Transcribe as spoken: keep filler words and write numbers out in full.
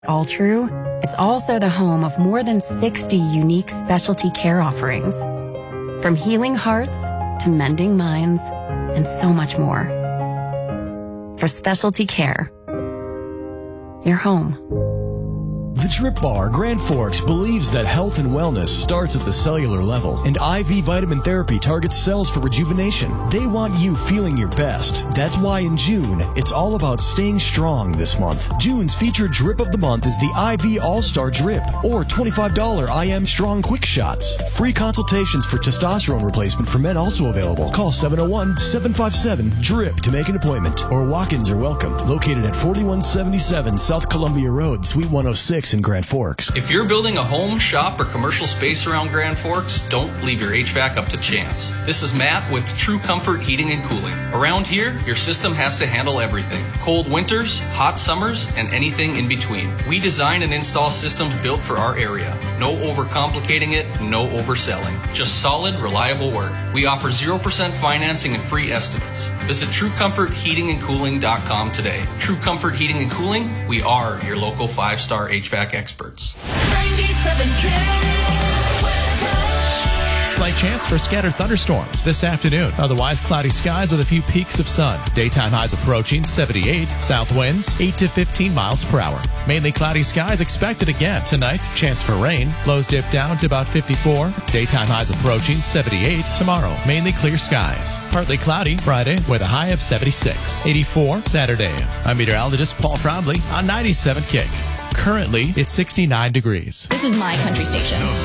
All true, it's also the home of more than sixty unique specialty care offerings. From healing hearts to mending minds and so much more. For specialty care, your home. The Drip Bar Grand Forks believes that health and wellness starts at the cellular level, and I V vitamin therapy targets cells for rejuvenation. They want you feeling your best. That's why in June, it's all about staying strong this month. June's featured drip of the month is the I V All-Star Drip, or twenty-five dollars I M Strong Quick Shots. Free consultations for testosterone replacement for men also available. Call seven oh one, seven five seven, D R I P to make an appointment, or walk-ins are welcome. Located at forty-one seventy-seven South Columbia Road, Suite one oh six in Grand Forks. If you're building a home, shop, or commercial space around Grand Forks, don't leave your H V A C up to chance. This is Matt with True Comfort Heating and Cooling. Around here, your system has to handle everything. Cold winters, hot summers, and anything in between. We design and install systems built for our area. No overcomplicating it, no overselling. Just solid, reliable work. We offer zero percent financing and free estimates. Visit True Comfort Heating and Cooling dot com today. True Comfort Heating and Cooling, we are your local five-star H V A C experts. ninety-seven Slight chance for scattered thunderstorms this afternoon. Otherwise, cloudy skies with a few peaks of sun. Daytime highs approaching seventy-eight. South winds eight to fifteen miles per hour. Mainly cloudy skies expected again tonight. Chance for rain. Lows dip down to about fifty-four. Daytime highs approaching seventy-eight. Tomorrow, mainly clear skies. Partly cloudy Friday with a high of seventy-six. eighty-four Saturday. I'm meteorologist Paul Trombley on ninety-seven Kick. Currently, it's sixty-nine degrees. This is my country station.